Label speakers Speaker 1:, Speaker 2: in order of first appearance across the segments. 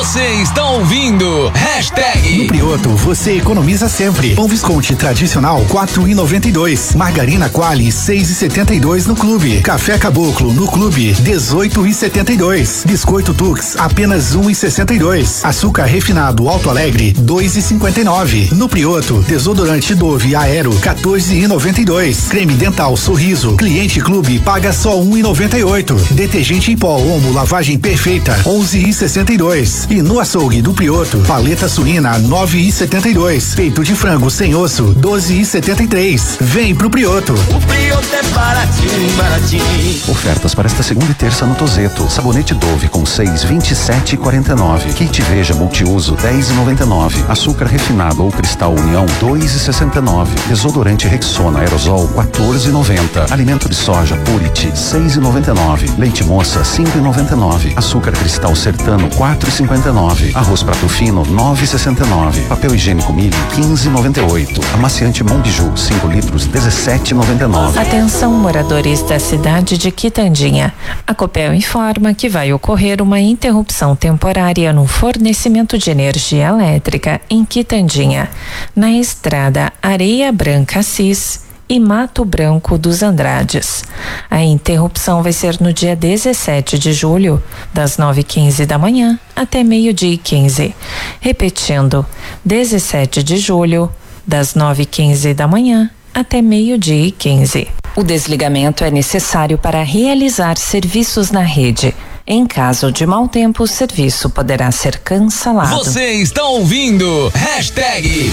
Speaker 1: Você está ouvindo Hashtag.
Speaker 2: No Prioto, você economiza sempre. Pão Visconti tradicional, 4,92. Margarina Qualy, 6,72 no clube. Café Caboclo, no clube, 18,72. Biscoito Tux, apenas 1,62. Açúcar refinado Alto Alegre, 2,59. No Prioto, desodorante Dove Aero, 14,92. Creme dental Sorriso, cliente clube, paga só 1,98. Detergente em pó Omo lavagem perfeita, 11,62. E no açougue do Prioto, paleta suína, 9,72. Peito de frango sem osso, 12,73. Vem pro Prioto.
Speaker 3: O Prioto é baratinho, baratinho.
Speaker 4: Ofertas para esta segunda e terça no Tozeto. Sabonete Dove com 6, 27,49. Kit Veja multiuso, 10,99. Açúcar refinado ou cristal União, 2,69. Desodorante Rexona aerosol, 14,90. Alimento de soja Purity, 6,99. Leite moça, 5,99. Açúcar cristal Sertano, 4,59. Arroz prato fino, 9,69. Papel higiênico Mili, 15,98. Amaciante Monbiju, 5 litros, 17,99.
Speaker 5: Atenção, moradores da cidade de Quitandinha. A Copel informa que vai ocorrer uma interrupção temporária no fornecimento de energia elétrica em Quitandinha, na estrada Areia Branca Assis e Mato Branco dos Andrades. A interrupção vai ser no dia 17 de julho, das 9h15 da manhã até 12h15. Repetindo, 17 de julho, das 9h15 da manhã até 12h15. O desligamento é necessário para realizar serviços na rede. Em caso de mau tempo, o serviço poderá ser cancelado.
Speaker 1: Você está ouvindo Hashtag.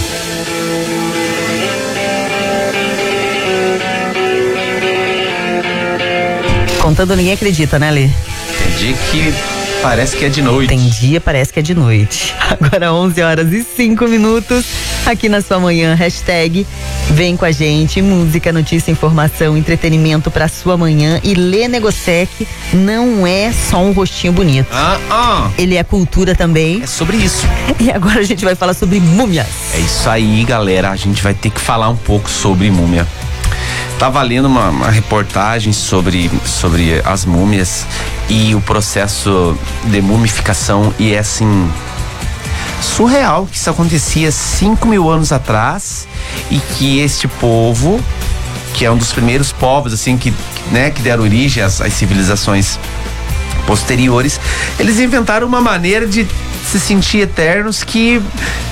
Speaker 6: Contando, ninguém acredita, né, Lê?
Speaker 7: Tem dia que parece que é de noite.
Speaker 6: Tem dia, parece que é de noite. Agora 11h05, aqui na sua manhã, Hashtag. Vem com a gente, música, notícia, informação, entretenimento pra sua manhã. E Lê Negosec não é só um rostinho bonito. Ele é cultura também.
Speaker 7: É sobre isso.
Speaker 6: E agora a gente vai falar sobre múmias.
Speaker 7: É isso aí, galera. A gente vai ter que falar um pouco sobre múmia. Tava lendo uma reportagem sobre as múmias e o processo de mumificação, e é assim, surreal que isso acontecia 5.000 anos atrás, e que este povo, que é um dos primeiros povos assim que deram origem às civilizações posteriores, eles inventaram uma maneira de se sentir eternos que